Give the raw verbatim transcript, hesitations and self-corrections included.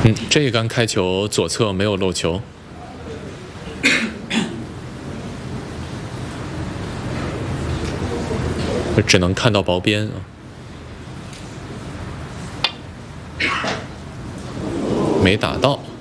嗯，这一杆开球左侧没有漏球。只能看到薄边啊，没打到。